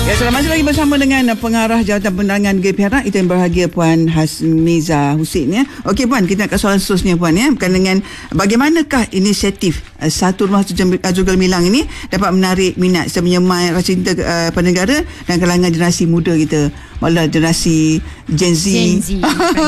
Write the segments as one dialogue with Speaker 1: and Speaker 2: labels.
Speaker 1: Ya, selamat lagi bersama dengan Pengarah Jawatan Penerangan Negeri Perak, Itu Yang Berbahagia Puan Hasmiza Husin, ya. Okey Puan, kita nak ke soalan seterusnya Puan, ya, berkaitan dengan bagaimanakah inisiatif Satu Rumah Satu Jual Gemilang ini dapat menarik minat serta menyemai rasa cinta pada negara dan kalangan generasi muda kita, malah generasi Gen Z.
Speaker 2: Okay.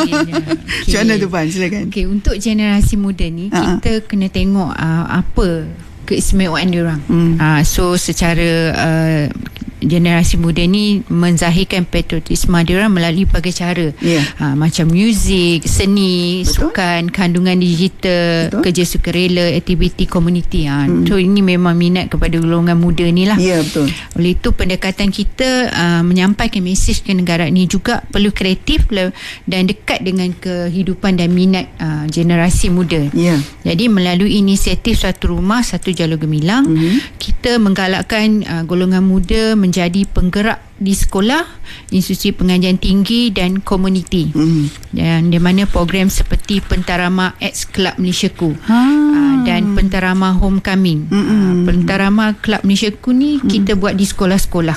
Speaker 1: Macam mana tu Puan, silakan.
Speaker 2: Okey, untuk generasi muda ni kita kena tengok apa keistimewaan diorang. So secara generasi muda ni menzahirkan patriotisme diorang melalui pelbagai cara. Macam muzik, seni, sukan, kandungan digital, kerja sukarela, aktiviti komuniti. So ini memang minat kepada golongan muda ni lah.
Speaker 1: Ya, betul.
Speaker 2: Oleh itu pendekatan kita menyampaikan mesej ke negara ni juga perlu kreatif dan dekat dengan kehidupan dan minat generasi muda. Jadi melalui inisiatif Satu Rumah Satu Jalur Gemilang, kita menggalakkan golongan muda menjadi penggerak di sekolah, institusi pengajian tinggi dan komuniti. Dan di mana program seperti Pentarama X Club Malaysiaku dan Pentarama Homecoming. Pentarama Club Malaysiaku ni kita buat di sekolah-sekolah.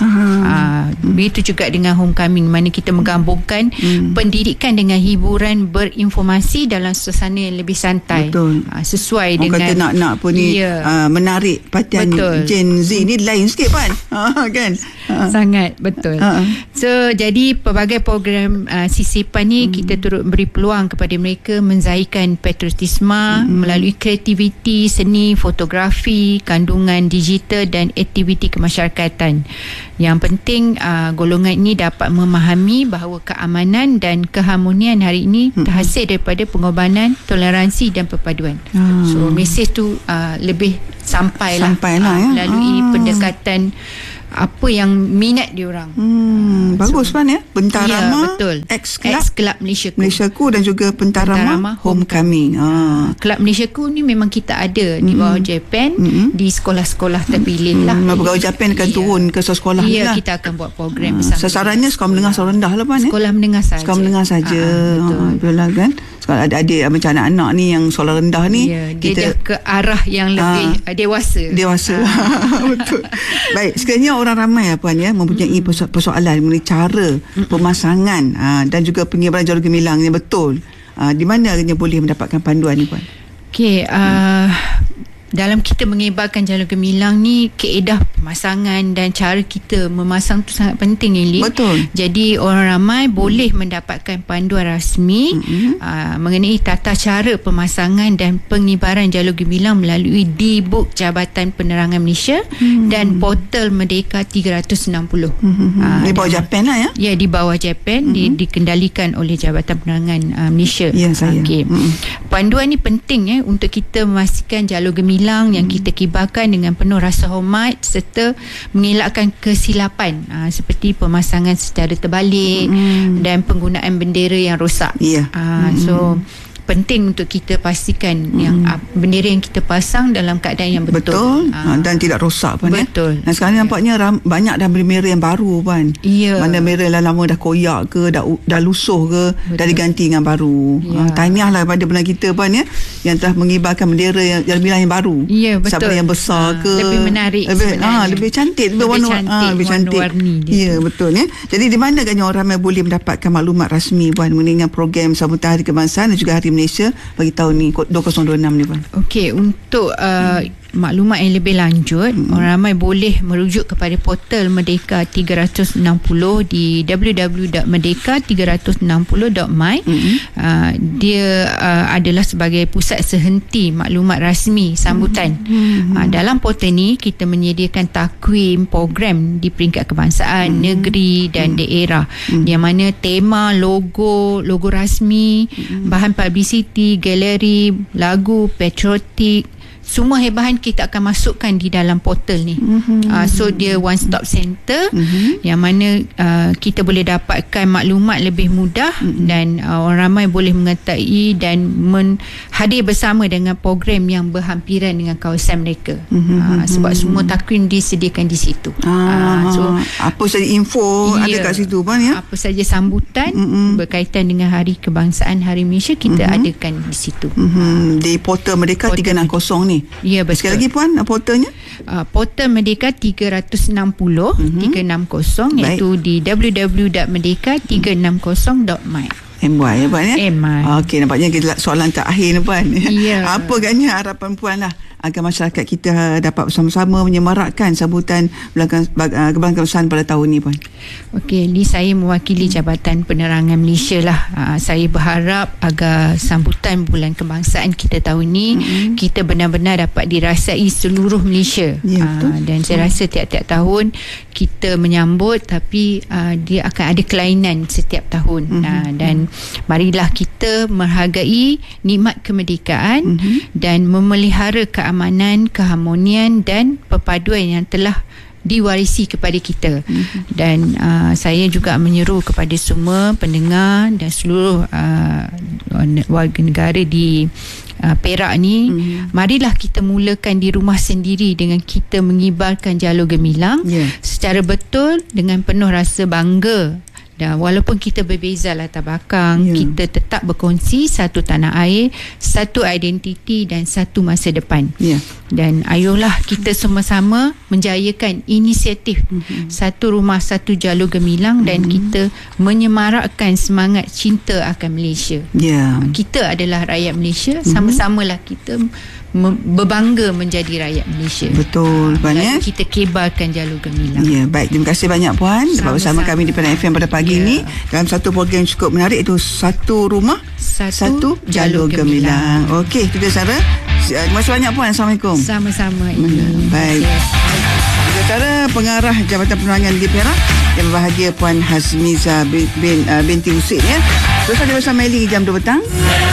Speaker 2: Begitu juga dengan Homecoming, mana kita menggabungkan pendidikan dengan hiburan berinformasi dalam suasana yang lebih santai. Sesuai dengan
Speaker 1: kata nak pun ni menarik perhatian Gen Z ni lain sikit Puan. Kan?
Speaker 2: Sangat betul. So jadi pelbagai program sisipan ni kita turut beri peluang kepada mereka menzahirkan patriotisme melalui kreativiti, seni, fotografi, kandungan digital dan aktiviti kemasyarakatan. Yang penting golongan ini dapat memahami bahawa keamanan dan keharmonian hari ini terhasil daripada pengorbanan, toleransi dan perpaduan. So mesej tu lebih sampailah melalui pendekatan apa yang minat diorang.
Speaker 1: Bagus Puan, ya. Pentarama
Speaker 2: X
Speaker 1: Club Malaysiaku dan juga Pentarama Homecoming.
Speaker 2: Club Malaysiaku ni memang kita ada di bawah Japan, di sekolah-sekolah terpilih lah.
Speaker 1: Pegawai Japan akan turun ke sekolah ni lah.
Speaker 2: Kita akan buat program bersama.
Speaker 1: Sasarannya sekolah menengah sekolah rendah lah Puan,
Speaker 2: sekolah menengah saja.
Speaker 1: Sekolah menengah saja. Betul lah kan. Sekolah adik-adik macam anak-anak ni yang sekolah rendah ni,
Speaker 2: kita dah ke arah yang lebih dewasa.
Speaker 1: Betul. Baik, sekiranya orang ramai Puan, ya, mempunyai persoalan mengenai cara pemasangan dan juga pengibaran jalur gemilang yang betul, di mana boleh mendapatkan panduan ni Puan?
Speaker 2: Okey, dalam kita mengibarkan jalur gemilang ni, kaedah pemasangan dan cara kita memasang tu sangat penting, Eli.
Speaker 1: Betul.
Speaker 2: Jadi orang ramai boleh mendapatkan panduan rasmi mengenai tata cara pemasangan dan pengibaran jalur gemilang melalui D-Book Jabatan Penerangan Malaysia dan portal Merdeka 360.
Speaker 1: Di bawah Japan lah, ya?
Speaker 2: Ya, di bawah Japan, dikendalikan oleh Jabatan Penerangan Malaysia.
Speaker 1: Ya, saya.
Speaker 2: Panduan ni penting untuk kita memastikan jalur gemilang yang kita kibarkan dengan penuh rasa hormat serta mengelakkan kesilapan seperti pemasangan secara terbalik dan penggunaan bendera yang rosak. So penting untuk kita pastikan yang bendera yang kita pasang dalam keadaan yang betul.
Speaker 1: Dan tidak rosak pun.
Speaker 2: Betul.
Speaker 1: Dan sekarang nampaknya banyak dah bendera yang baru Puan. Mana bendera yang lama dah koyak ke, dah lusuh ke, dah diganti dengan baru. Tahniahlah kepada pendengar kita Puan, ya, yang telah mengibarkan bendera yang bilang yang baru. Siapa yang besar ke,
Speaker 2: lebih menarik,
Speaker 1: lebih cantik, lebih warna-warni. Ya, betul, ya. Jadi di mana agaknya orang ramai boleh mendapatkan maklumat rasmi Puan mengenai program Sambutan Hari Kebangsaan dan juga Hari Malaysia bagi tahun ni 2026 ni Puan? Okey,
Speaker 2: untuk maklumat yang lebih lanjut, orang ramai boleh merujuk kepada portal Merdeka 360 di www.merdeka360.my. Dia adalah sebagai pusat sehenti maklumat rasmi sambutan. Dalam portal ni kita menyediakan takwim program di peringkat kebangsaan, negeri dan daerah, yang mana tema, logo rasmi, bahan publicity, galeri, lagu, patriotik, semua hebahan kita akan masukkan di dalam portal ni. So dia one stop center yang mana kita boleh dapatkan maklumat lebih mudah dan orang ramai boleh mengetahui dan hadir bersama dengan program yang berhampiran dengan kawasan mereka. Sebab semua takwim disediakan di situ.
Speaker 1: So apa saja info ada kat situ Puan, ya?
Speaker 2: Apa saja sambutan berkaitan dengan Hari Kebangsaan Hari Malaysia kita adakan di situ.
Speaker 1: Di portal Merdeka 360 ni, ni.
Speaker 2: Ya, betul.
Speaker 1: Sekali lagi Puan, portalnya?
Speaker 2: Portal Merdeka 360 360 iaitu di www.merdeka360.my.
Speaker 1: MY ya Puan ya?
Speaker 2: MY.
Speaker 1: Okey, nampaknya kita soalan terakhir ni Puan.
Speaker 2: Ya.
Speaker 1: Apa agaknya harapan Puan lah agar masyarakat kita dapat bersama-sama menyemarakkan sambutan kebangsaan pada tahun ni Puan?
Speaker 2: Okey, ni saya mewakili Jabatan Penerangan Malaysia lah. Saya berharap agar sambutan bulan kebangsaan kita tahun ni kita benar-benar dapat dirasai seluruh Malaysia.
Speaker 1: Ya,
Speaker 2: dan saya rasa tiap-tiap tahun kita menyambut, tapi dia akan ada kelainan setiap tahun. Dan marilah kita menghargai nikmat kemerdekaan dan memelihara keamanan, keharmonian dan perpaduan yang telah diwarisi kepada kita. Dan saya juga menyeru kepada semua pendengar dan seluruh warga negara di Perak ni, marilah kita mulakan di rumah sendiri dengan kita mengibarkan jalur gemilang secara betul dengan penuh rasa bangga. Dan walaupun kita berbeza latar belakang, kita tetap berkongsi satu tanah air, satu identiti dan satu masa depan. Dan ayolah kita sama-sama menjayakan inisiatif satu rumah satu jalur gemilang dan kita menyemarakkan semangat cinta akan Malaysia. Kita adalah rakyat Malaysia, sama-samalah kita berbangga menjadi rakyat Malaysia.
Speaker 1: Betul Puan ya.
Speaker 2: Kita kebarkan jalur gemilang.
Speaker 1: Ya, baik, terima kasih banyak Puan dapat bersama kami di Pandan FM pada pagi ini dalam satu program yang cukup menarik, itu satu rumah satu jalur gemilang. Okey, itu dia Sarah. Terima kasih banyak Puan. Assalamualaikum.
Speaker 2: Sama-sama.
Speaker 1: Baik. Secara pengarah Jabatan Penerangan Negeri Perak yang berbahagia Puan Hasmiza binti Husin ya. Terus ada bersama Eli jam 2 petang.